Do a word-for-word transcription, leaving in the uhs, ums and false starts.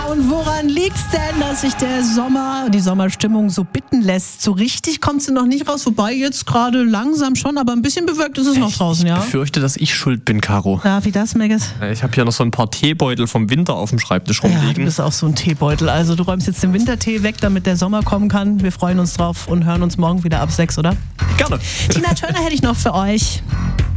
und woran liegt's denn, dass sich der Sommer, die Sommerstimmung so bitten lässt? So richtig kommt sie noch nicht raus, wobei jetzt gerade langsam schon, aber ein bisschen bewölkt ist es noch draußen, ich ja? Ich befürchte, dass ich schuld bin, Caro. Ja, wie das, Megas? Ich habe hier noch so ein paar Teebeutel vom Winter auf dem Schreibtisch rumliegen. Ja, du bist auch so ein Teebeutel. Also du räumst jetzt den Wintertee weg, damit der Sommer kommen kann. Wir freuen uns drauf und hören uns morgen wieder ab sechs, oder? Gerne. Tina Turner hätte ich noch für euch.